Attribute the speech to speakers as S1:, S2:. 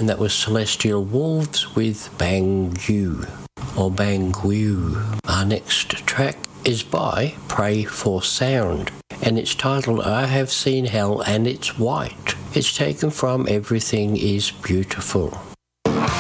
S1: and that was Celestial Wolves with Bang You, or Bang You. Our next track is by Pray for Sound, and it's titled I Have Seen Hell and It's White. It's taken from Everything is Beautiful.